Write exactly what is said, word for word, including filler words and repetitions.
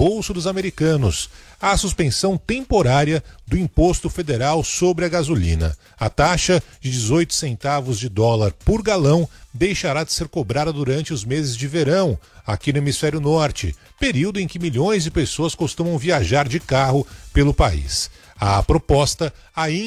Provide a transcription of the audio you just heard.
bolso dos americanos: a suspensão temporária do imposto federal sobre a gasolina. A taxa de dezoito centavos de dólar por galão deixará de ser cobrada durante os meses de verão, aqui no hemisfério norte, período em que milhões de pessoas costumam viajar de carro pelo país. A proposta ainda